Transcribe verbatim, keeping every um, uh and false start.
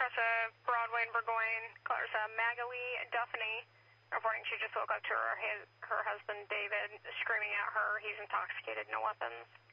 Clarissa, Broadway and Burgoyne. Clarissa Magali Duffany reporting she just woke up to her, his, her husband David screaming at her. He's intoxicated, no weapons.